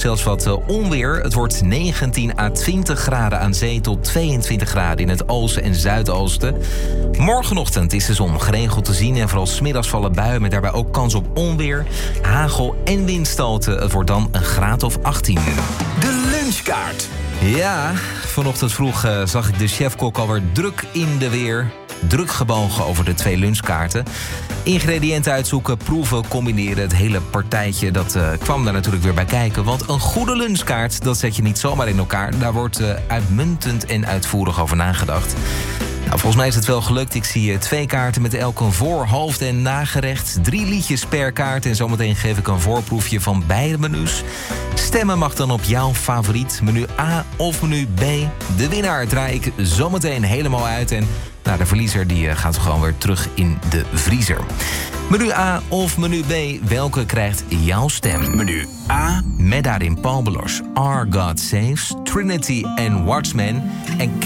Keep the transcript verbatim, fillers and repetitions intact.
Zelfs wat uh, onweer. Het wordt negentien à twintig graden aan zee tot tweeëntwintig graden in het oosten en zuidoosten. Morgenochtend is de zon geregeld te zien en vooral 's middags vallen buien met daarbij ook kans op onweer, hagel en windstoten. Het wordt dan een graad of achttien. De lunchkaart. Ja, vanochtend vroeg uh, zag ik de chefkok alweer druk in de weer. Druk gebogen over de twee lunchkaarten. Ingrediënten uitzoeken, proeven, combineren. Het hele partijtje, dat uh, kwam daar natuurlijk weer bij kijken. Want een goede lunchkaart, dat zet je niet zomaar in elkaar. Daar wordt uh, uitmuntend en uitvoerig over nagedacht. Nou, volgens mij is het wel gelukt. Ik zie uh, twee kaarten met elk een voor-, hoofd- en nagerecht. Drie liedjes per kaart. En zometeen geef ik een voorproefje van beide menus. Stemmen mag dan op jouw favoriet. Menu A of menu B. De winnaar draai ik zometeen helemaal uit. En nou, de verliezer die uh, gaat gewoon weer terug in de vriezer. Menu A of menu B, welke krijgt jouw stem? Menu A. Met daarin Paul Belos, Our God Saves, Trinity en Watchmen. En